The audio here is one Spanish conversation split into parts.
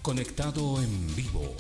Conectado en vivo.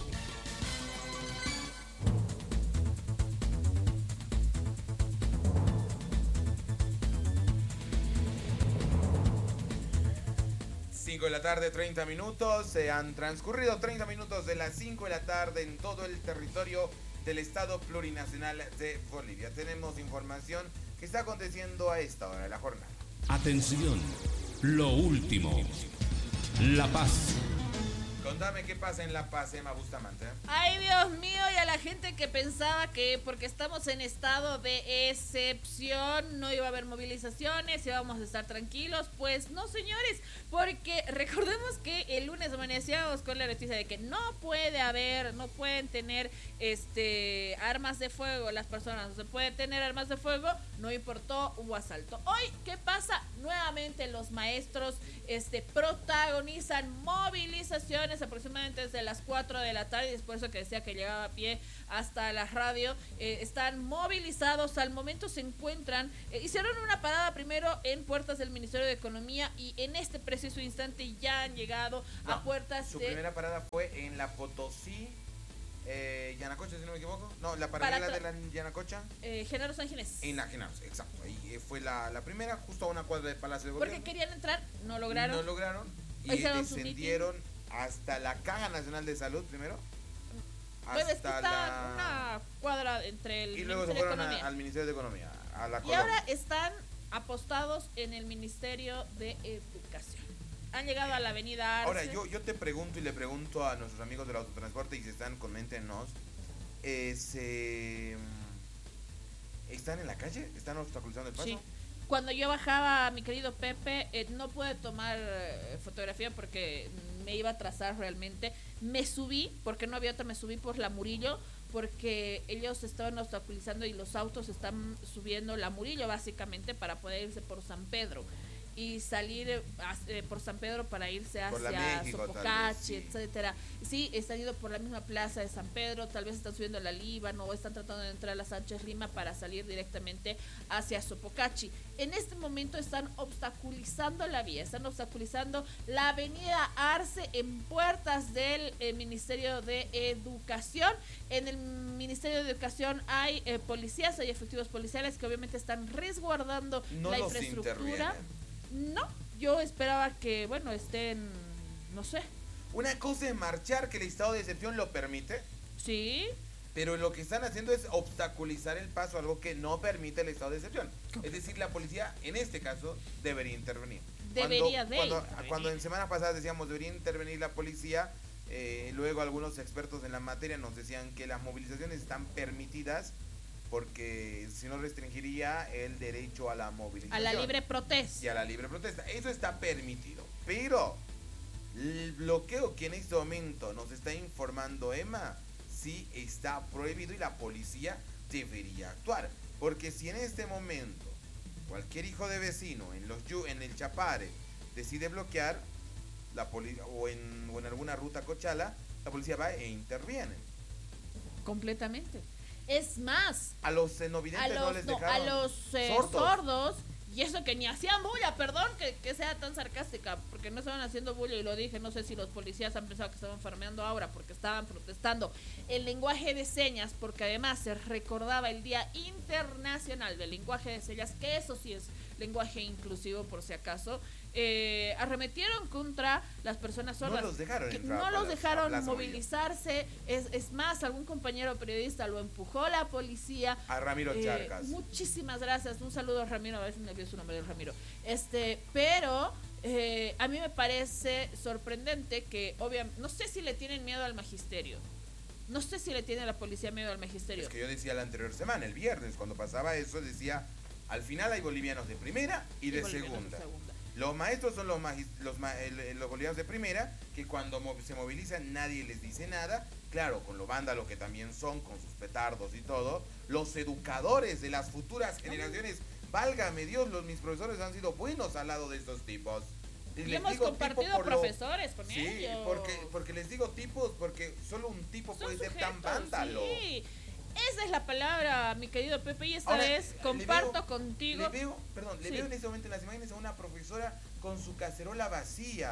De la tarde, 30 minutos. Se han transcurrido 30 minutos de las 5 de la tarde en todo el territorio del Estado Plurinacional de Bolivia. Tenemos información que está aconteciendo a esta hora de la jornada. Atención, lo último. La Paz. Contame qué pasa en La Paz, Emma Bustamante. Ay, Dios mío, y a la gente que pensaba que porque estamos en estado de excepción no iba a haber movilizaciones, íbamos a estar tranquilos. Pues no, señores, porque recordemos que el lunes amanecíamos con la noticia de que no pueden tener armas de fuego las personas, no se puede tener armas de fuego, no importó, hubo asalto. Hoy, ¿qué pasa? Nuevamente los maestros protagonizan movilizaciones aproximadamente desde las 4 de la tarde, y es por eso que decía que llegaba a pie hasta la radio. Están movilizados, al momento se encuentran, hicieron una parada primero en puertas del Ministerio de Economía y en este preciso instante ya han llegado a puertas su primera parada fue en la Potosí, Yanacocha, si no me equivoco. No, la paralela de la Yanacocha. Genaro San Ginés. En la Genaro, exacto. Ahí fue la primera, justo a una cuadra del Palacio de Gobierno. Porque querían entrar, no lograron. Y descendieron hasta la Caja Nacional de Salud primero. Pues hasta una cuadra entre el y luego se fueron al Ministerio de Economía, a la Colombia. Y ahora están apostados en el Ministerio de Educación. Han llegado a la avenida Arce. Ahora, yo te pregunto y le pregunto a nuestros amigos del autotransporte, y si están, coméntenos. ¿Están en la calle? ¿Están obstaculizando el paso? Sí. Cuando yo bajaba, mi querido Pepe, no pude tomar fotografía porque me iba a atrasar realmente. Me subí, porque no había otra, me subí por la Murillo, porque ellos estaban obstaculizando y los autos están subiendo la Murillo básicamente para poder irse por San Pedro y salir por San Pedro para irse hacia Sopocachi, etcétera. Sí, están ido por la misma plaza de San Pedro, tal vez están subiendo a la Líbano o están tratando de entrar a la Sánchez Lima para salir directamente hacia Sopocachi. En este momento están obstaculizando la vía, están obstaculizando la avenida Arce en puertas del Ministerio de Educación. En el Ministerio de Educación hay policías, hay efectivos policiales que obviamente están resguardando la infraestructura. No, yo esperaba que, estén, no sé. Una cosa es marchar, que el estado de excepción lo permite. Sí. Pero lo que están haciendo es obstaculizar el paso, algo que no permite el estado de excepción. Es decir, la policía, en este caso, debería intervenir. Cuando en semanas pasadas decíamos debería intervenir la policía, luego algunos expertos en la materia nos decían que las movilizaciones están permitidas porque si no restringiría el derecho a la movilización. A la libre protesta. Y a la libre protesta. Eso está permitido. Pero el bloqueo que en este momento nos está informando Emma, sí está prohibido y la policía debería actuar. Porque si en este momento cualquier hijo de vecino en el Chapare decide bloquear o en alguna ruta cochala, la policía va e interviene. Completamente. Es más, a los no videntes no les dejaron. A los sordos, y eso que ni hacían bulla, perdón que sea tan sarcástica, porque no estaban haciendo bulla, y lo dije, no sé si los policías han pensado que estaban farmeando ahora porque estaban protestando el lenguaje de señas, porque además se recordaba el Día Internacional del Lenguaje de Señas, que eso sí es lenguaje inclusivo por si acaso. Arremetieron contra las personas sordas. No los dejaron movilizarse. Es más, algún compañero periodista lo empujó la policía. A Ramiro Charcas. Muchísimas gracias. Un saludo a Ramiro, a veces me olvido su nombre de Ramiro. Pero a mí me parece sorprendente que, obviamente, no sé si le tienen miedo al magisterio. No sé si le tiene la policía miedo al magisterio. Es que yo decía la anterior semana, el viernes, cuando pasaba eso, decía, al final hay bolivianos de primera y de segunda. Los maestros son los bolivianos de primera, que cuando se movilizan nadie les dice nada. Claro, con lo vándalo que también son, con sus petardos y todo. Los educadores de las futuras generaciones, válgame Dios, mis profesores han sido buenos al lado de estos tipos. Y hemos compartido profesores con ellos. Sí, porque les digo tipos, porque solo un tipo puede ser tan vándalo. Sí. Esa es la palabra, mi querido Pepe, y esta vez comparto contigo. Le veo en ese momento en las imágenes a una profesora con su cacerola vacía.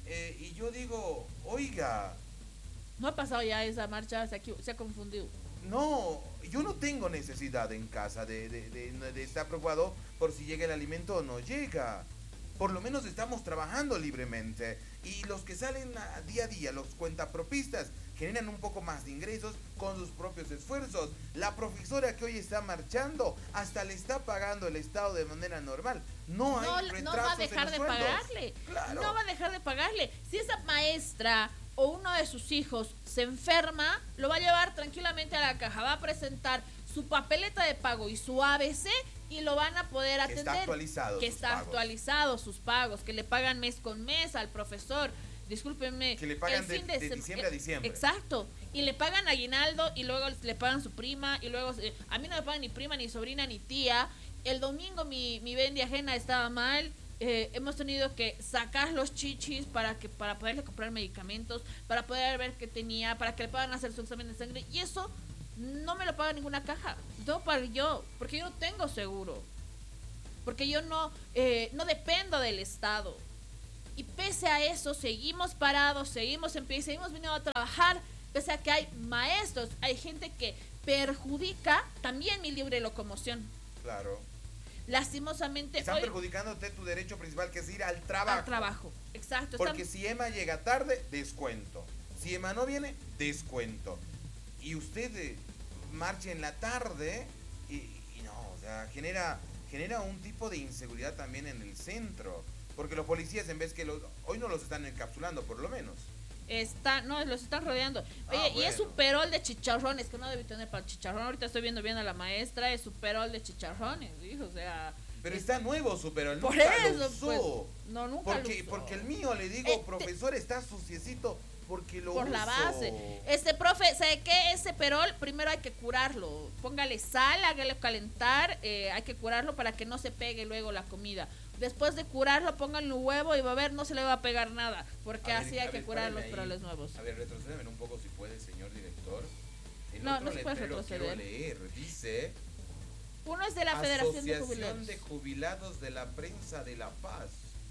Y yo digo, oiga, No ha pasado ya esa marcha, se ha confundido. no, yo no tengo necesidad en casa de estar preocupado por si llega el alimento o no llega. Por lo menos estamos trabajando libremente. Y los que salen día a día, los cuentapropistas, generan un poco más de ingresos con sus propios esfuerzos. La profesora que hoy está marchando hasta le está pagando el Estado de manera normal. No hay retrasos no va a dejar en de los sueldos. pagarle. Claro. No va a dejar de pagarle. Si esa maestra o uno de sus hijos se enferma, lo va a llevar tranquilamente a la caja, va a presentar su papeleta de pago y su ABC y lo van a poder Que atender. está actualizado Que sus está pagos. actualizado sus pagos, que le pagan mes con mes al profesor. Discúlpenme. Que le pagan el fin de diciembre a diciembre. Exacto. Y le pagan aguinaldo y luego le pagan su prima y luego a mí no me pagan ni prima, ni sobrina, ni tía. El domingo mi Bendy ajena estaba mal. Hemos tenido que sacar los chichis para poderle comprar medicamentos, para poder ver qué tenía, para que le puedan hacer su examen de sangre. Y eso no me lo paga ninguna caja. Lo tengo para yo, porque yo no tengo seguro. Porque yo no dependo del Estado. Y pese a eso, seguimos parados, seguimos en pie, seguimos viniendo a trabajar, pese a que hay maestros, hay gente que perjudica también mi libre locomoción. Claro. Lastimosamente Están hoy perjudicándote tu derecho principal, que es ir al trabajo. al trabajo. Exacto. Porque si Emma llega tarde, descuento. Si Emma no viene, descuento. Y usted marcha en la tarde y no, o sea, genera un tipo de inseguridad también en el centro. Porque los policías, en vez que hoy no los están encapsulando, por lo menos. los están rodeando. Oye, y es bueno. su perol de chicharrones, que no debe tener para el chicharrón. Ahorita estoy viendo bien a la maestra, es su perol de chicharrones, hijo, o sea. Pero está nuevo su perol, Por nunca eso, lo usó. pues, no, nunca lo usó. Porque el mío, le digo, profesor, está suciecito porque lo Por la uso. base. Profe, ¿sabe qué? Ese perol primero hay que curarlo. Póngale sal, hágale calentar, hay que curarlo para que no se pegue luego la comida. Después de curarlo, pónganle un huevo y va a ver, no se le va a pegar nada, porque así hay que curar los peroles nuevos. A ver, retrocédeme un poco si puede, señor director. No se puede retroceder. Quiero leer, dice... Uno es de la Federación de Asociación Jubilados. de Jubilados de la Prensa de La Paz.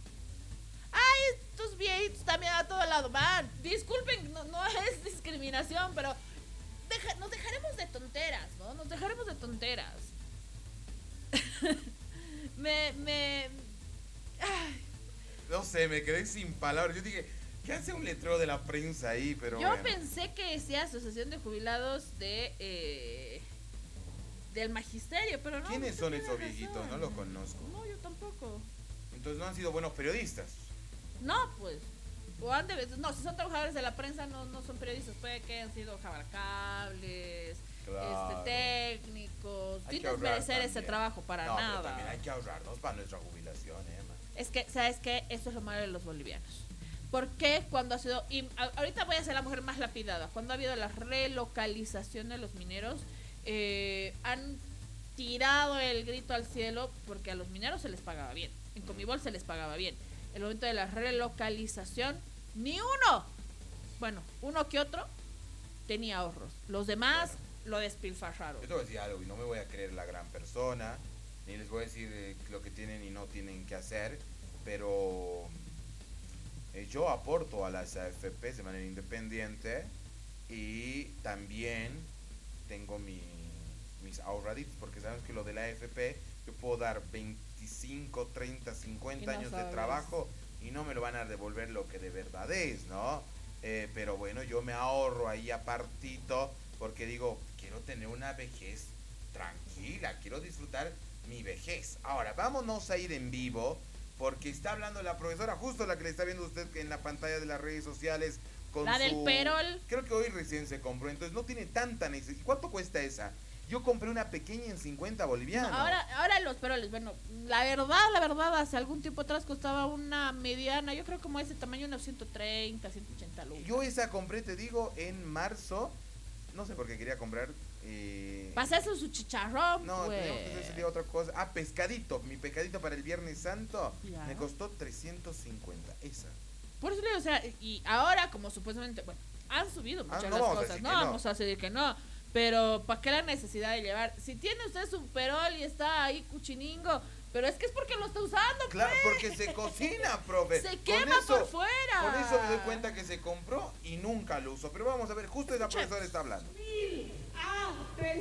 Estos viejitos también a todo lado van. Disculpen, no es discriminación, pero nos dejaremos de tonteras, ¿no? Nos dejaremos de tonteras. Ay, No sé, me quedé sin palabras. Yo dije, ¿qué hace un letrero de la prensa ahí? Pero yo bueno. pensé que decía Asociación de Jubilados del Magisterio, pero no. ¿Quiénes usted son tiene esos razón. viejitos? No los conozco. No, yo tampoco. Entonces no han sido buenos periodistas. No, pues. No, si son trabajadores de la prensa, no son periodistas. Puede que hayan sido jabarcables, Claro. técnicos, Hay sin que ahorrar desmerecer ese también. trabajo para No, pero nada. también hay que ahorrarnos para nuestra jubilación, Emma. Es que, ¿sabes qué? Eso es lo malo de los bolivianos. ¿Por qué cuando ha sido... ahorita voy a ser la mujer más lapidada. Cuando ha habido la relocalización de los mineros, han tirado el grito al cielo porque a los mineros se les pagaba bien. En Comibol se les pagaba bien. En el momento de la relocalización, ni uno, bueno, uno que otro, tenía ahorros. Los demás lo despilfarraron. Yo te voy a decir algo y no me voy a creer la gran persona, ni les voy a decir lo que tienen y no tienen que hacer, pero yo aporto a las AFP de manera independiente y también tengo mis ahorraditos, porque sabemos que lo de la AFP yo puedo dar 25, 30, 50 Y no años de sabes. trabajo y no me lo van a devolver lo que de verdad es, ¿no? Pero bueno, yo me ahorro ahí apartito porque digo, quiero tener una vejez tranquila, quiero disfrutar mi vejez. Ahora, vámonos a ir en vivo porque está hablando la profesora, justo la que le está viendo usted en la pantalla de las redes sociales. Con La del perol. Creo que hoy recién se compró, entonces no tiene tanta necesidad. ¿Cuánto cuesta esa? Yo compré una pequeña en 50 bolivianos. No, ahora los peroles, bueno, la verdad, hace algún tiempo atrás costaba una mediana, yo creo como ese tamaño, unos 130, 180 lucas. Yo esa compré, te digo, en marzo. No sé por qué quería comprar. Pasarse su chicharrón, No, pues. teníamos que hacer ese día otra cosa. Ah, pescadito. Mi pescadito para el Viernes Santo Ya. me costó 350. Esa. Por eso le digo, o sea, y ahora como supuestamente, bueno, han subido muchas no las vamos a cosas, decir no que no. vamos a decir que no, pero ¿para qué la necesidad de llevar? Si tiene usted su perol y está ahí cuchiningo, Pero es que es porque lo está usando, Claro, pues. porque se cocina, profe. Se Con quema eso- por fuera. Con eso me doy cuenta que se compró y nunca lo usó. Pero vamos a ver, justo esa profesora está hablando. A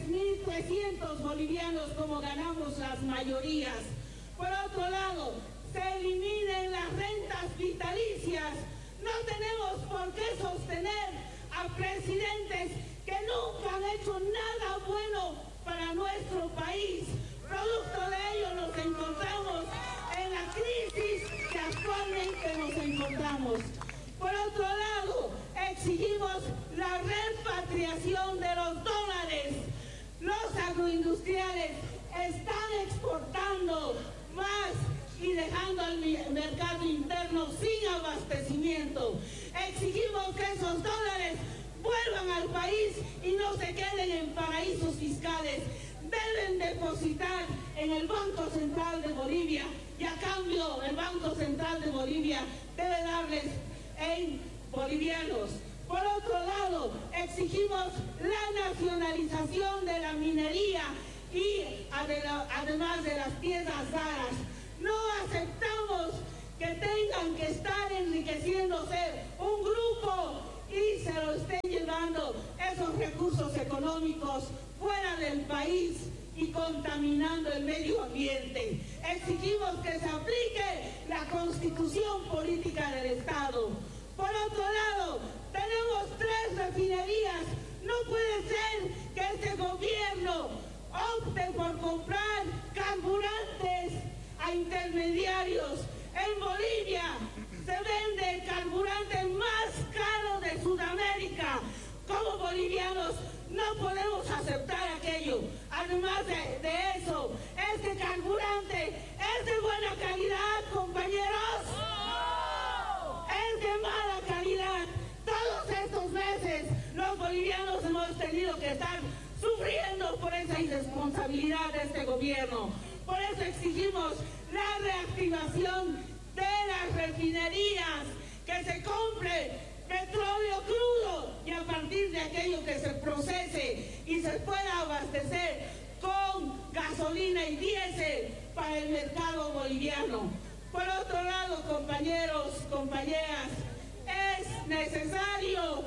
3.300 bolivianos como ganamos las mayorías. Por otro lado, se eliminen las rentas vitalicias. No tenemos por qué sostener a presidentes que nunca han hecho nada bueno para nuestro país. Producto de ello nos encontramos en la crisis que actualmente nos encontramos. Por otro lado, exigimos la repatriación de los dólares. Los agroindustriales están exportando más y dejando al mercado interno sin abastecimiento. Exigimos que esos dólares vuelvan al país y no se queden en paraísos fiscales. Deben depositar en el Banco Central de Bolivia y a cambio el Banco Central de Bolivia debe darles en bolivianos. Por otro lado, exigimos la nacionalización de la minería y además de las tierras raras. No aceptamos que tengan que estar enriqueciéndose un grupo y se lo estén llevando esos recursos económicos fuera del país y contaminando el medio ambiente. Exigimos que se aplique la Constitución Política del Estado. Por otro lado, tenemos 3 refinerías. No puede ser que este gobierno opte por comprar carburantes a intermediarios. En Bolivia se vende el carburante más caro de Sudamérica. Como bolivianos no podemos aceptar aquello. Además de eso, este carburante es de buena calidad, compañeros. Es de mala calidad. Todos estos meses los bolivianos hemos tenido que estar sufriendo por esa irresponsabilidad de este gobierno. Por eso exigimos la reactivación de las refinerías, que se compre petróleo crudo y a partir de aquello que se procese y se pueda abastecer con gasolina y diésel para el mercado boliviano. Por otro lado, compañeros, compañeras, es necesario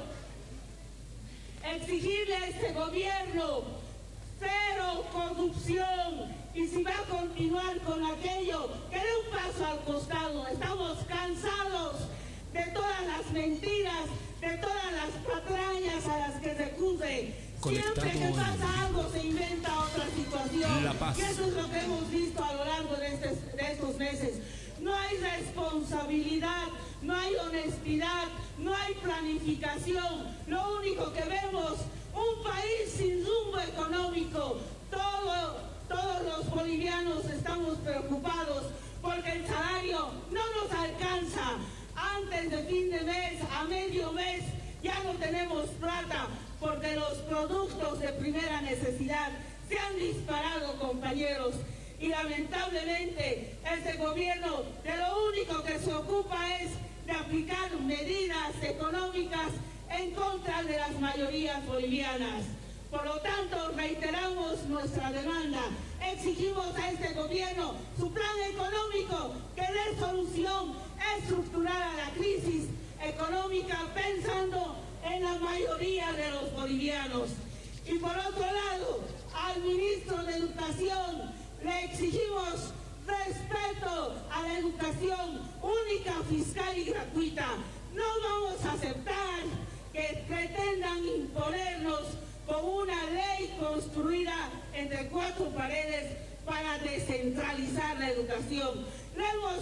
exigirle a este gobierno cero corrupción y si va a continuar con aquello, que dé un paso al costado. Estamos cansados de todas las mentiras, de todas las patrañas a las que se recurre. Siempre que pasa algo se inventa otra situación. Y eso es lo que hemos visto a lo largo de estos meses. No hay responsabilidad, no hay honestidad, no hay planificación. Lo único que vemos, un país sin rumbo económico. Todos los bolivianos estamos preocupados porque el salario no nos alcanza. Antes de fin de mes, a medio mes, ya no tenemos plata porque los productos de primera necesidad se han disparado, compañeros. Y lamentablemente este gobierno de lo único que se ocupa es de aplicar medidas económicas en contra de las mayorías bolivianas. Por lo tanto, reiteramos nuestra demanda. Exigimos a este gobierno su plan económico que dé solución estructural a la crisis económica pensando en la mayoría de los bolivianos. Y por otro lado, al ministro de Educación le exigimos respeto a la educación única, fiscal y gratuita. No vamos a aceptar que pretendan imponernos con una ley construida entre 4 paredes para descentralizar la educación. Le hemos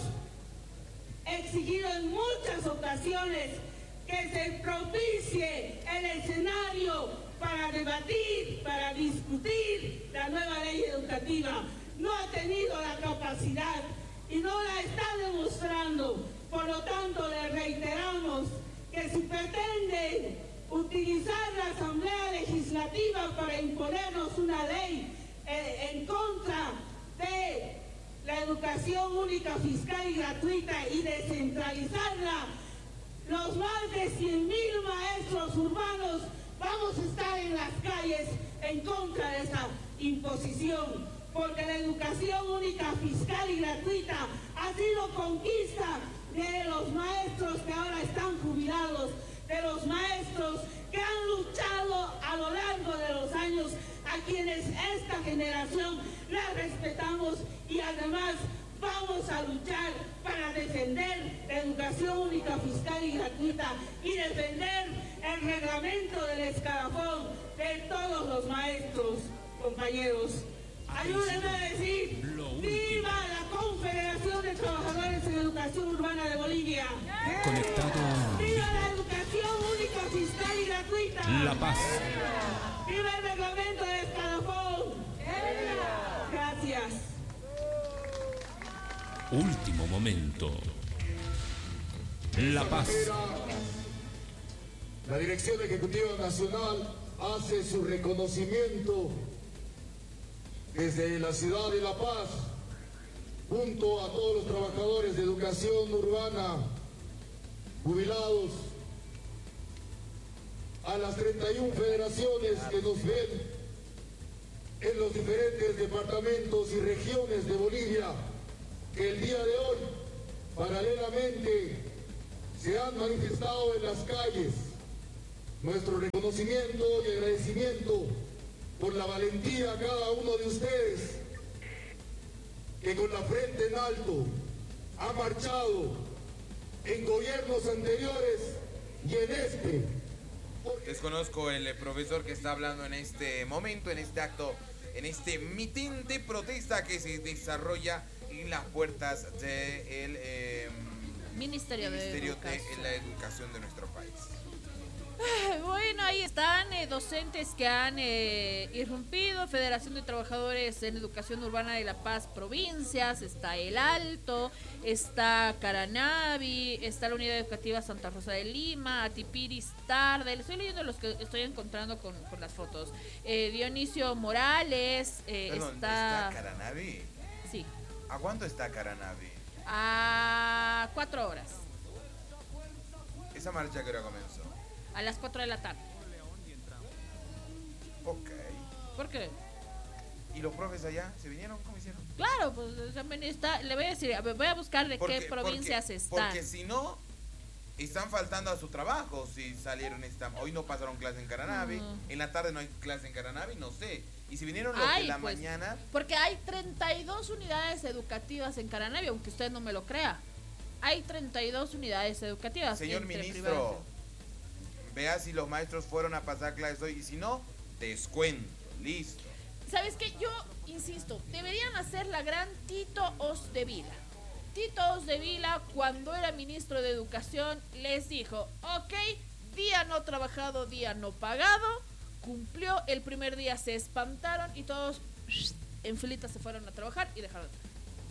exigido en muchas ocasiones que se propicie el escenario para debatir, para discutir la nueva ley educativa. No ha tenido la capacidad y no la está demostrando. Por lo tanto, le reiteramos que si pretenden utilizar la Asamblea Legislativa para imponernos una ley en contra de la educación única, fiscal y gratuita y descentralizarla, los más de 100.000 maestros urbanos vamos a estar en las calles en contra de esa imposición. porque la educación única, fiscal y gratuita ha sido conquista de los maestros que ahora están jubilados, de los maestros que han luchado a lo largo de los años, a quienes esta generación la respetamos y además vamos a luchar para defender la educación única, fiscal y gratuita y defender el reglamento del escalafón de todos los maestros, compañeros. Ayúdenme a decir, ¡viva la Confederación de Trabajadores en Educación Urbana de Bolivia! Conectado. ¡Viva la educación única, fiscal y gratuita! La Paz. ¡Viva el reglamento del escalafón! Gracias. Último momento. La Paz. La Dirección Ejecutiva Nacional hace su reconocimiento desde la ciudad de La Paz, junto a todos los trabajadores de educación urbana, jubilados, a las 31 federaciones que nos ven en los diferentes departamentos y regiones de Bolivia, que el día de hoy, paralelamente, se han manifestado en las calles. Nuestro reconocimiento y agradecimiento por la valentía a cada uno de ustedes que con la frente en alto ha marchado en gobiernos anteriores y en este. Desconozco el profesor que está hablando en este momento, en este acto, en este mitin de protesta que se desarrolla en las puertas del Ministerio de la Educación de nuestro país. Bueno, ahí están docentes que han irrumpido, Federación de Trabajadores en Educación Urbana de La Paz Provincias, está El Alto, está Caranavi, está la Unidad Educativa Santa Rosa de Lima, Atipiris Tarde, le estoy leyendo los que estoy encontrando con las fotos, Dionisio Morales, Perdón, está Caranavi? Sí. ¿A cuánto está Caranavi? A 4 horas. ¿Esa marcha que ahora comenzó? A las 4 de la tarde. Ok. ¿Por qué? ¿Y los profes allá se vinieron? ¿Cómo hicieron? Claro, pues también está, le voy a decir, voy a buscar de qué provincias están. Porque si no, están faltando a su trabajo. Si salieron, hoy no pasaron clase en Caranavi, en la tarde no hay clase en Caranavi, no sé. Y si vinieron los de la mañana... Porque hay 32 unidades educativas en Caranavi, aunque usted no me lo crea. Hay 32 unidades educativas. Señor ministro, vea si los maestros fueron a pasar clases hoy y si no, descuento, listo. ¿Sabes qué? Yo insisto, deberían hacer la gran Tito Osdevila. Tito Osdevila, cuando era ministro de Educación, les dijo, ok, día no trabajado, día no pagado, cumplió, el primer día se espantaron y todos en filita se fueron a trabajar y dejaron de trabajar.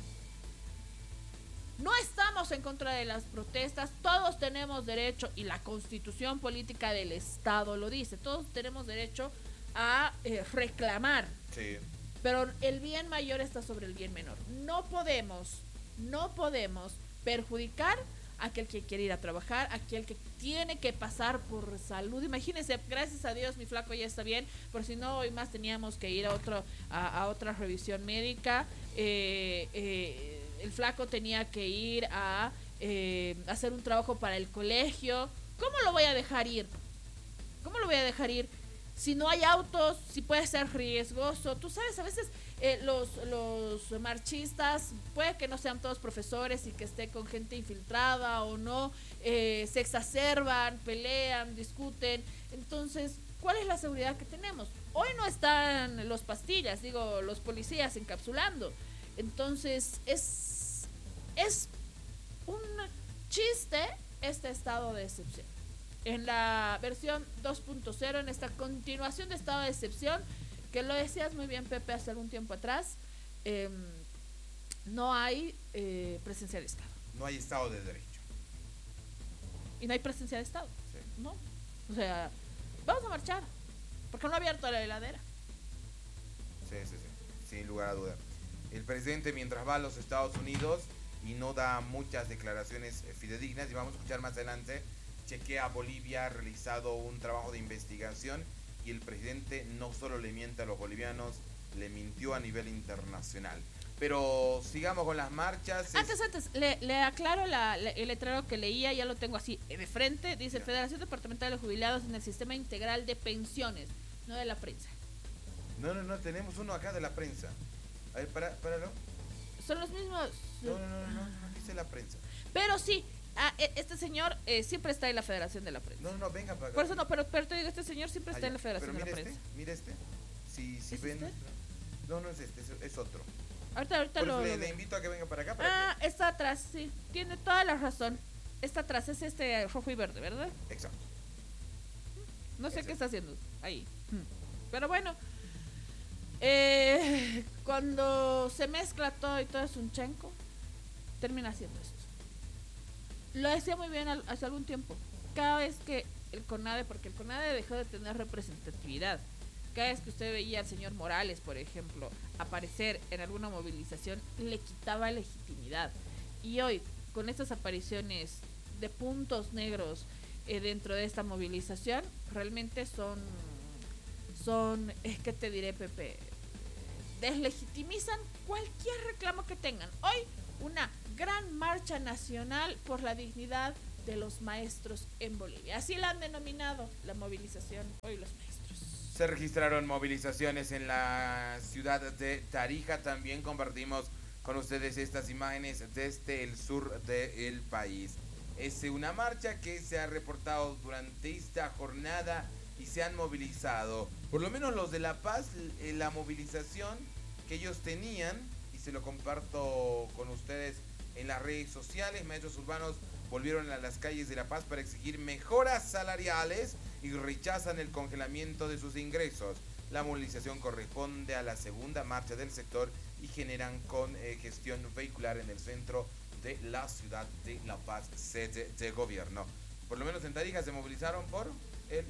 No estamos en contra de las protestas, todos tenemos derecho, y la Constitución Política del Estado lo dice, todos tenemos derecho a reclamar. Sí. Pero el bien mayor está sobre el bien menor. No podemos perjudicar a aquel que quiere ir a trabajar, a aquel que tiene que pasar por salud. Imagínense, gracias a Dios mi flaco ya está bien, por si no hoy más teníamos que ir a otra revisión médica. El flaco tenía que ir a hacer un trabajo para el colegio. ¿Cómo lo voy a dejar ir? Si no hay autos, si puede ser riesgoso. Tú sabes, a veces los marchistas, puede que no sean todos profesores y que esté con gente infiltrada o no, se exacerban, pelean, discuten. Entonces, ¿cuál es la seguridad que tenemos? Hoy no están los policías encapsulando. Entonces, es un chiste este estado de excepción. En la versión 2.0, en esta continuación de estado de excepción, que lo decías muy bien, Pepe, hace algún tiempo atrás, no hay presencia de Estado. No hay Estado de Derecho. Y no hay presencia de Estado. Sí. ¿No? O sea, vamos a marchar, porque no ha abierto la heladera. Sí, sin lugar a duda. El presidente, mientras va a los Estados Unidos y no da muchas declaraciones fidedignas, y vamos a escuchar más adelante, Chequea Bolivia ha realizado un trabajo de investigación y el presidente no solo le miente a los bolivianos, le mintió a nivel internacional. Pero sigamos con las marchas. Antes, le aclaro el letrero que leía, ya lo tengo así de frente. Dice: Federación Departamental de Jubilados en el Sistema Integral de Pensiones, no de la prensa. No, tenemos uno acá de la prensa. A ver, páralo. Son los mismos. No, dice la prensa. Pero sí, este señor siempre está en la Federación de la Prensa. No, venga para acá. Por eso no, pero te digo, este señor siempre está en la Federación de la Prensa. Mira este. Si ¿Es ven. este? No es este, es otro. Ahorita Por lo... eso le invito a que venga para acá. Está atrás, sí. Tiene toda la razón. Está atrás, es este rojo y verde, ¿verdad? Exacto. No sé Ese. qué está haciendo ahí. Pero bueno, cuando se mezcla todo y todo es un chenco, termina haciendo esto. Lo hacía muy bien hace algún tiempo. Cada vez que el CONADE, porque el CONADE dejó de tener representatividad, cada vez que usted veía al señor Morales, por ejemplo, aparecer en alguna movilización, le quitaba legitimidad. Y hoy, con estas apariciones de puntos negros dentro de esta movilización, realmente ¿qué te diré, Pepe? Deslegitimizan cualquier reclamo que tengan. Hoy, una gran marcha nacional por la dignidad de los maestros en Bolivia. Así la han denominado la movilización hoy los maestros. Se registraron movilizaciones en la ciudad de Tarija. También compartimos con ustedes estas imágenes desde el sur del país. Es una marcha que se ha reportado durante esta jornada y se han movilizado, por lo menos los de La Paz, la movilización que ellos tenían, y se lo comparto con ustedes en las redes sociales. Maestros urbanos volvieron a las calles de La Paz para exigir mejoras salariales y rechazan el congelamiento de sus ingresos. La movilización corresponde a la segunda marcha del sector y generan congestión vehicular en el centro de la ciudad de La Paz, sede de gobierno. Por lo menos en Tarija se movilizaron por el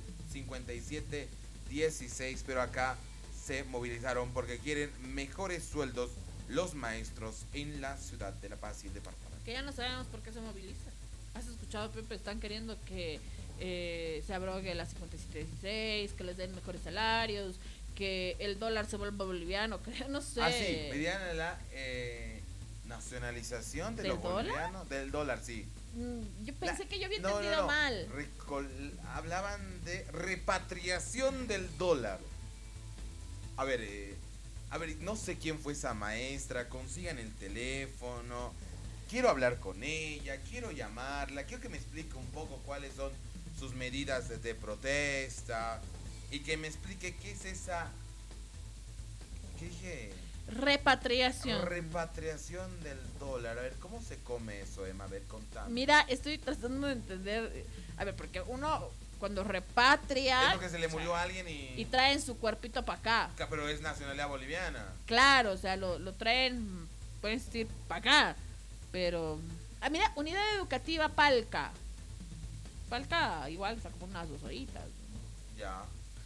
5716, pero acá se movilizaron porque quieren mejores sueldos los maestros en la ciudad de La Paz y el departamento. Que ya no sabemos por qué se movilizan. ¿Has escuchado, Pepe? Están queriendo que se abrogue la 5716, que les den mejores salarios, que el dólar se vuelva boliviano, que no sé. Sí, pedían la nacionalización de ¿Del los bolivianos, del dólar, sí. Yo pensé que yo había entendido mal. Hablaban de repatriación del dólar. A ver, no sé quién fue esa maestra, consigan el teléfono. Quiero hablar con ella, quiero llamarla, quiero que me explique un poco cuáles son sus medidas de protesta y que me explique qué es esa, ¿qué dije? Repatriación. Repatriación del dólar. A ver, ¿cómo se come eso, Emma? A ver, contame. Mira, estoy tratando de entender. A ver, porque uno cuando repatria... Es porque se le murió a alguien y traen su cuerpito para acá. Pero es nacionalidad boliviana. Claro, o sea, lo traen, pueden decir, para acá. Pero... mira, Unidad Educativa Palca. Palca igual está como unas 2 horitas. Ya.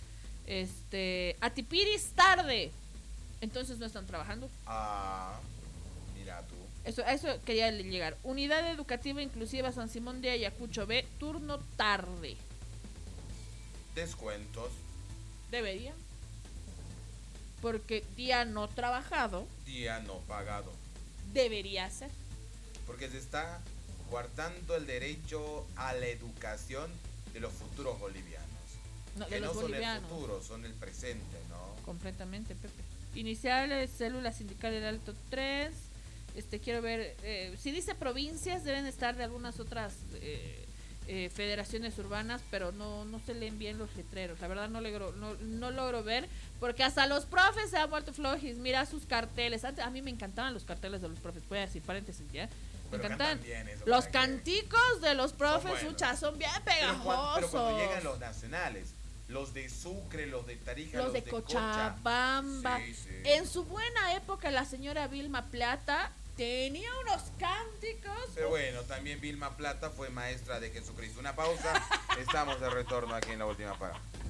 Atipiris tarde. Entonces no están trabajando. Mira tú. Eso quería llegar. Unidad Educativa Inclusiva San Simón de Ayacucho B, turno tarde. Descuentos. Debería. Porque día no trabajado. Día no pagado. Debería ser. Porque se está coartando el derecho a la educación de los futuros bolivianos. No, que de los no bolivianos. Son el futuro, son el presente, ¿no? Completamente, Pepe. Iniciales, célula sindical del Alto 3. Quiero ver, si dice provincias, deben estar de algunas otras federaciones urbanas, pero no se leen bien los letreros. La verdad no logro ver, porque hasta los profes se han vuelto flojis. Mira sus carteles. Antes, a mí me encantaban los carteles de los profes. Voy a decir paréntesis, ¿ya? Me encantan. Los canticos de los profes, son bien pegajosos. Pero cuando llegan los nacionales, los de Sucre, los de Tarija, los de Cochabamba. Sí. En su buena época, la señora Vilma Plata tenía unos cánticos. Pero bueno, también Vilma Plata fue maestra de Jesucristo. Una pausa. Estamos de retorno aquí en La Última Parada.